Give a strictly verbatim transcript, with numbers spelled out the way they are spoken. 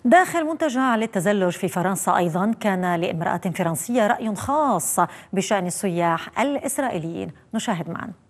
داخل منتجع للتزلج في فرنسا أيضا كان لامرأة فرنسية رأي خاص بشأن السياح الإسرائيليين. نشاهد معا.